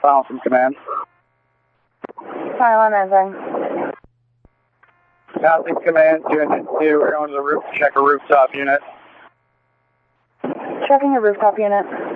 Silence from command. Silent answering. Southeast command, unit 2, we're going to the roof to check a rooftop unit. Checking a rooftop unit.